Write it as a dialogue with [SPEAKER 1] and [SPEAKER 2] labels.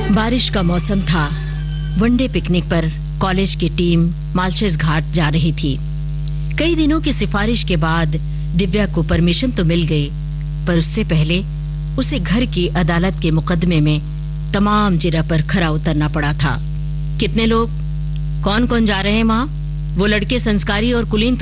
[SPEAKER 1] बारिश का मौसम था। वनडे पिकनिक पर कॉलेज की टीम मालशेज घाट जा रही थी। कई दिनों की सिफारिश के बाद दिव्या को परमिशन तो मिल गई, पर उससे पहले उसे घर की अदालत के मुकदमे में तमाम जिरा पर खरा उतरना पड़ा था। कितने लोग, कौन कौन जा रहे हैं माँ? वो लड़के संस्कारी और कुलीन